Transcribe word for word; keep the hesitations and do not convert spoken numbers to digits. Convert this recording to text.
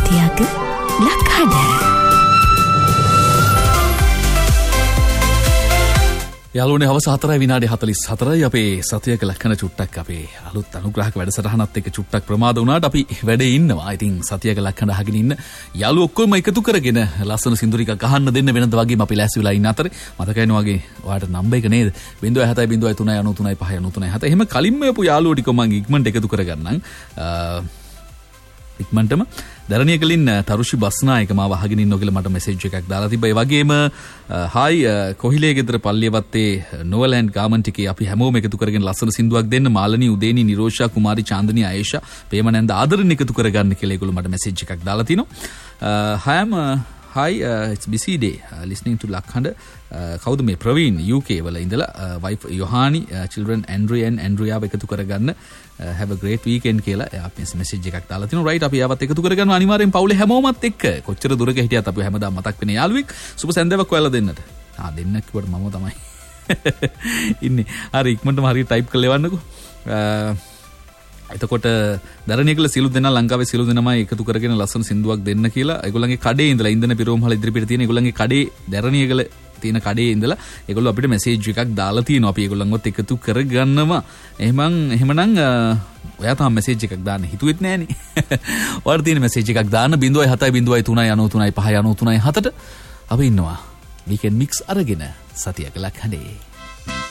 සතියක ලක්හඬ. යාළුවනේ හවස හතරයි විනාඩි හතළිස් හතරයි අපේ සතියක ලක්හඬ චුට්ටක් අපේ අලුත් අනුග්‍රහක වැඩසටහනත් එක්ක චුට්ටක් ප්‍රමාද වුණාට අපි වැඩේ ඉන්නවා. ඉතින් සතියක ලක්හඬ අහගෙන ඉන්න යාළුවෝ ඔක්කොම එකතු කරගෙන ලස්සන සින්දු ටිකක් අහන්න දෙන්න වෙනද වගේම අපි ලෑස්ති වෙලා ඉන්න අතරේ මතකයින වගේ ඔයාලට නම්බර් එක නේද zero seven zero zero three nine three five nine three seven. එහෙම කලින්ම යපු යාළුවෝ ටික මම ඉක්මනට එකතු කරගන්නම්. ඉක්මනටම දරණිය කලින් තරුෂි බස්නායක මාව අහගෙන ඉන්නෝ කියලා මට මෙසේජ් එකක් දාලා තිබ්බා. ඒ වගේම හායි කොහිලේ ගෙදර පල්ලියවත්තේ නොවලෑන්ඩ් ගාමන්ට් එකේ අපි හැමෝම එකතු කරගෙන ලස්සන සින්දුවක් දෙන්න. මාලනී උදේනි නිරෝෂා කුමාරි චාන්දනී ආයේෂා ප්‍රේමනන්ද ආදරෙන් එකතු කරගන්න කියලා ඒගොල්ලෝ මට මෙසේජ් එකක් දාලා තිනවා. හයම hi uh, it's busy day uh, listening to ලක්හඬ කවුද මේ ප්‍රවීන් U K වල ඉඳලා wife යොහානි children Andrea and Andrea එකතු කරගන්න have a great weekend කියලා අපි මෙසේජ් එකක් දාලා තිනවා. right අපි ආවත් එකතු කරගන්න අනිවාර්යෙන් පවුලේ හැමෝමත් එක්ක කොච්චර දුරක හිටියත් අපි හැමදාම මතක් වෙන යාළුවෙක් සුබ සැන්දාවක් ඔයාලා දෙන්නට. ආ දෙන්න කිව්වට මම තමයි ඉන්නේ. හරි ඉක්මනටම හරිය ටයිප් කරලා එවන්නකෝ. එතකොට දරණියකල සිළු දෙනා ලංකාවේ සිළු දෙනමයි එකතු කරගෙන ලස්සන සින්දුවක් දෙන්න කියලා ඒගොල්ලන්ගේ කඩේ ඉඳලා ඉන්දන පිරෝමහල ඉදිරිපිට තියෙන ඒගොල්ලන්ගේ කඩේ දරණියකල තියෙන කඩේ ඉඳලා ඒගොල්ලෝ අපිට මෙසේජ් එකක් දාලා තියෙනවා. අපි ඒගොල්ලන්වත් එකතු කරගන්නවා. එහෙනම් එහෙමනම් ඔයා තාම මෙසේජ් එකක් දාන්න හිතුවෙත් නෑනේ. ඔයාලා තියෙන මෙසේජ් එකක් දාන්න zero seven zero three nine three five nine three seven අපි ඉන්නවා weekend mix අරගෙන සතියක ලක්හඬේ.